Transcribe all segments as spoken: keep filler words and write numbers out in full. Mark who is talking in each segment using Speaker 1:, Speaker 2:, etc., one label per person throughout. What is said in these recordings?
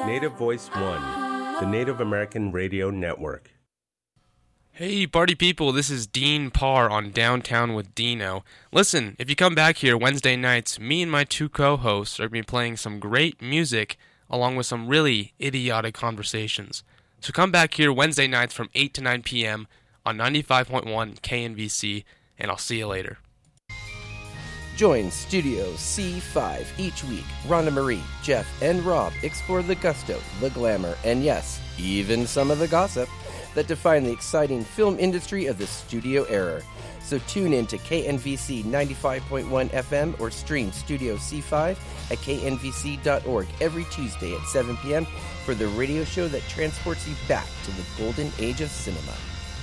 Speaker 1: Native Voice One, the Native American Radio Network.
Speaker 2: Hey party people, this is Dean Parr on Downtown with Dino. Listen, if you come back here Wednesday nights, me and my two co-hosts are going to be playing some great music along with some really idiotic conversations. So come back here Wednesday nights from eight to nine p.m. on ninety-five point one K N V C, and I'll see you later.
Speaker 3: Join Studio C five each week. Rhonda Marie, Jeff, and Rob explore the gusto, the glamour, and yes, even some of the gossip that define the exciting film industry of the studio era. So tune in to K N V C ninety-five point one F M or stream Studio C five at K N V C dot org every Tuesday at seven p.m. for the radio show that transports you back to the golden age of cinema.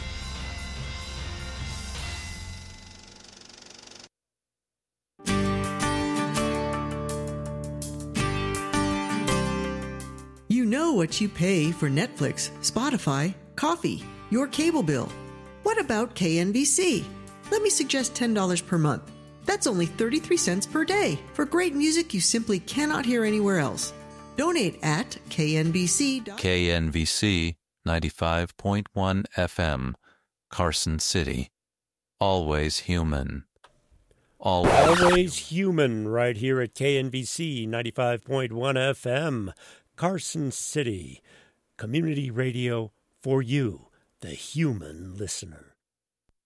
Speaker 4: You know what you pay for Netflix, Spotify, coffee, your cable bill. What about K N V C? Let me suggest ten dollars per month. That's only thirty-three cents per day for great music you simply cannot hear anywhere else. Donate at K N V C.
Speaker 5: K N V C ninety-five point one F M, Carson City. Always human. Always,
Speaker 6: Always human right here at K N V C ninety-five point one F M, Carson City. Community radio for you, the human listener.